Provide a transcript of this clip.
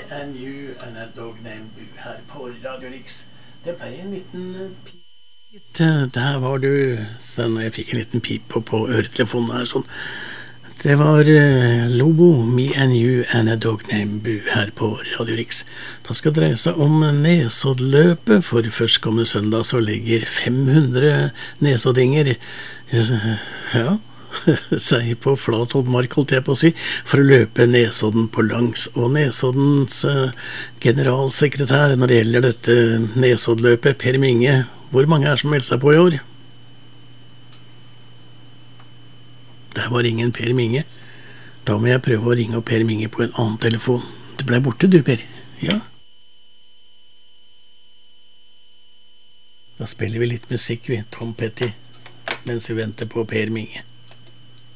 and you and a dog named Boo her på Radio Rix. Det ble en liten pip. Der var du, sånn, jeg fikk en liten pip på øretelefonen her, sånn. Det var Lobo, Me and You and a Dog Named Boo her på Radio Rix. Det skal dreie seg om Nesoddløpet, for førstkommende søndag så ligger 500 nesoddinger, ja, seg på flat mark, holdt jeg på å si, for å løpe Nesodden på langs. Og Nesoddens generalsekretær når det gjelder dette Nesoddløpet, Per Minge, hvor mange som melder seg på i år? Der var ingen Per Minge. Da må jeg prøve å ringe opp Per Minge på en annen telefon. Du ble borte du, Per. Ja. Da spiller vi litt musikk, vi, Tom Petty, mens vi venter på Per Minge.